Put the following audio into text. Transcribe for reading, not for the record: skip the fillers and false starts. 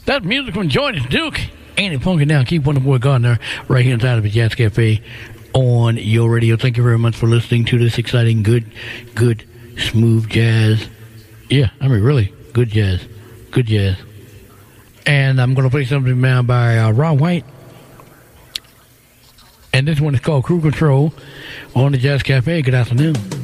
That's music from Jordan Duke. Ain't it funky now? Keep Wonder Boy Gardner right here inside of the Jazz Cafe on your radio. Thank you very much for listening to this exciting, good, smooth jazz. Yeah, I mean, really, good jazz. Good jazz. And I'm going to play something now by Ron White. And this one is called Crew Control on the Jazz Cafe. Good afternoon.